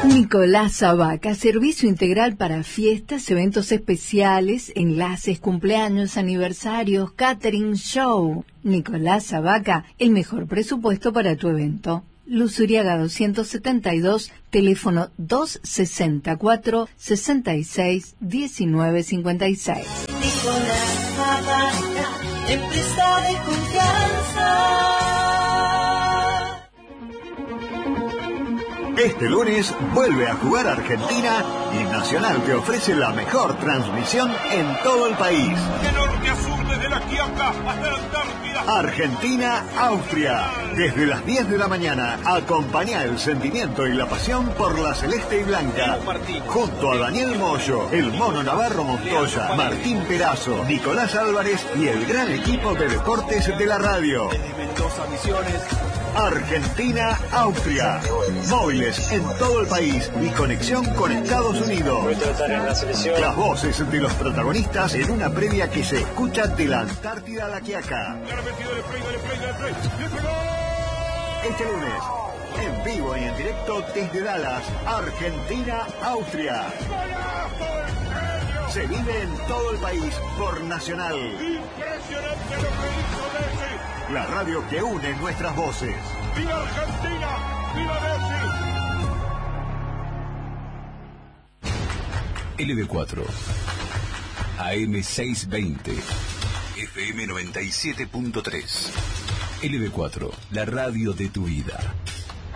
Nicolás Zabaca, servicio integral para fiestas, eventos especiales, enlaces, cumpleaños, aniversarios, catering, show. Nicolás Zabaca, el mejor presupuesto para tu evento. Luz Uriaga 272, teléfono 264-66-1956. Nicolás Zabaca, empresa de confianza. Este lunes vuelve a jugar Argentina y Nacional te ofrece la mejor transmisión en todo el país. De norte a sur, desde la Quiaca hasta la Antártida. Argentina-Austria. Desde las 10 de la mañana, acompaña el sentimiento y la pasión por la celeste y blanca. Junto a Daniel Moyo, el Mono Navarro Montoya, Martín Perazo, Nicolás Álvarez y el gran equipo de deportes de la radio. Argentina-Austria. Móviles en todo el país y conexión con Estados Unidos. Las voces de los protagonistas en una previa que se escucha de la Antártida a la Quiaca. Este lunes, en vivo y en directo desde Dallas, Argentina-Austria. Se vive en todo el país por Nacional. Impresionante lo que hizo Messi. La radio que une nuestras voces. ¡Viva Argentina! ¡Viva Messi! LB4 AM620 FM 97.3 LB4, la radio de tu vida.